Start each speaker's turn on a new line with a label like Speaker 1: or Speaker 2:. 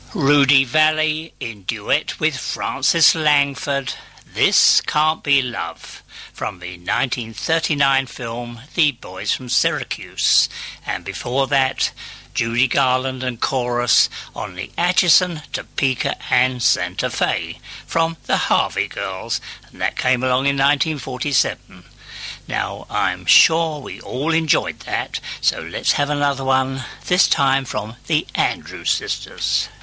Speaker 1: Rudy Valley in duet with Frances Langford, This Can't Be Love, from the 1939 film The Boys from Syracuse, and before that, Judy Garland and chorus on the Atchison, Topeka and Santa Fe from the Harvey Girls, and that came along in 1947. Now, I'm sure we all enjoyed that, so let's have another one, this time from the Andrews Sisters.